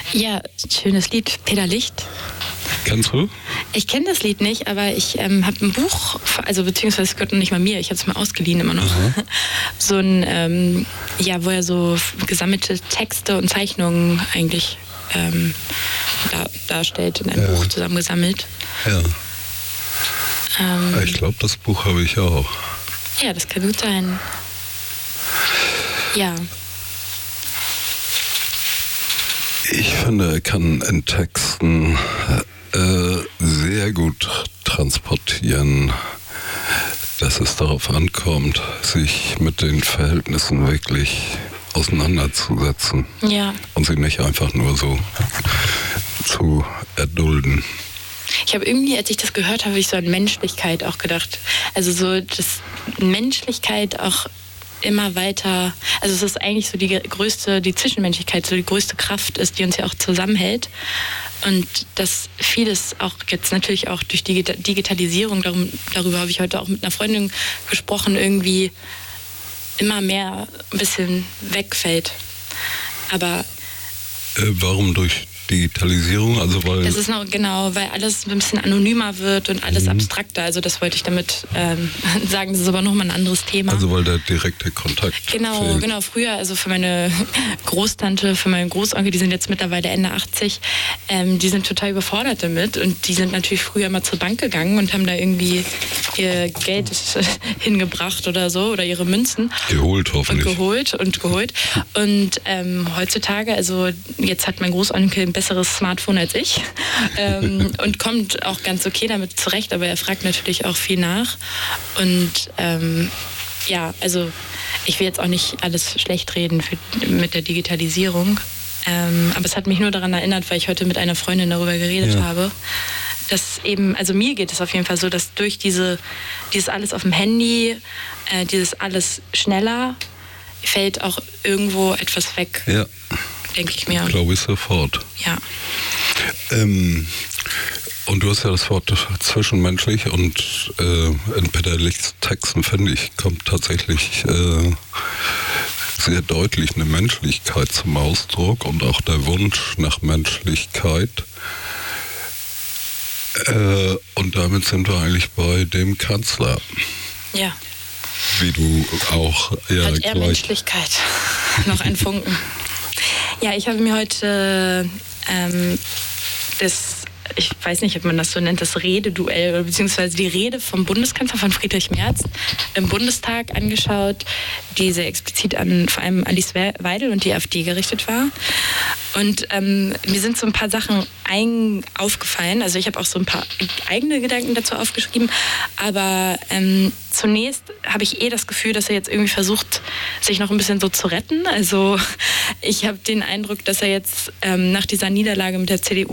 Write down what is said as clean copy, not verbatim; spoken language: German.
Ja, schönes Lied, Peter Licht. Kennst du? Ich kenne das Lied nicht, aber ich habe ein Buch, also beziehungsweise es gehört noch nicht mal mir, ich habe es mir ausgeliehen immer noch. So ein, wo er so gesammelte Texte und Zeichnungen eigentlich darstellt, in einem Buch zusammengesammelt. Ja. Ich glaube, das Buch habe ich auch. Ja, das kann gut sein. Ja. Ich finde, er kann in Texten sehr gut transportieren, dass es darauf ankommt, sich mit den Verhältnissen wirklich auseinanderzusetzen. Ja. Und sie nicht einfach nur so zu erdulden. Ich habe irgendwie, als ich das gehört habe, ich so an Menschlichkeit auch gedacht. Also so, dass Menschlichkeit auch immer weiter, also es ist eigentlich so die Zwischenmenschlichkeit, so die größte Kraft ist, die uns ja auch zusammenhält. Und dass vieles auch jetzt natürlich auch durch die Digitalisierung, darüber habe ich heute auch mit einer Freundin gesprochen, irgendwie immer mehr ein bisschen wegfällt. Aber warum durch Digitalisierung? Also weil das ist noch, genau, weil alles ein bisschen anonymer wird und alles abstrakter. Also das wollte ich damit sagen, das ist aber nochmal ein anderes Thema. Also weil der direkte Kontakt fehlt. Genau. Früher, also für meine Großtante, für meinen Großonkel, die sind jetzt mittlerweile Ende 80, die sind total überfordert damit und die sind natürlich früher immer zur Bank gegangen und haben da irgendwie ihr Geld hingebracht oder so oder ihre Münzen. Geholt hoffentlich. Und geholt. Und heutzutage, also jetzt hat mein Großonkel ein besseres Smartphone als ich und kommt auch ganz okay damit zurecht, aber er fragt natürlich auch viel nach. Und also ich will jetzt auch nicht alles schlecht reden mit der Digitalisierung, aber es hat mich nur daran erinnert, weil ich heute mit einer Freundin darüber geredet habe, dass eben, also mir geht es auf jeden Fall so, dass durch dieses alles auf dem Handy, dieses alles schneller, fällt auch irgendwo etwas weg. Ja. Denke ich mir. Glaube ich sofort. Ja. Und du hast ja das Wort zwischenmenschlich und in Peter Lichts Texten, finde ich, kommt tatsächlich sehr deutlich eine Menschlichkeit zum Ausdruck und auch der Wunsch nach Menschlichkeit. Und damit sind wir eigentlich bei dem Kanzler. Ja. Wie du auch hat er Menschlichkeit. Noch ein Funken. Ja, ich habe mir heute ich weiß nicht, ob man das so nennt, das Rededuell, beziehungsweise die Rede vom Bundeskanzler, von Friedrich Merz, im Bundestag angeschaut, die sehr explizit an vor allem Alice Weidel und die AfD gerichtet war. Und mir sind so ein paar Sachen aufgefallen. Also ich habe auch so ein paar eigene Gedanken dazu aufgeschrieben. Aber zunächst habe ich das Gefühl, dass er jetzt irgendwie versucht, sich noch ein bisschen so zu retten. Also ich habe den Eindruck, dass er jetzt nach dieser Niederlage mit der CDU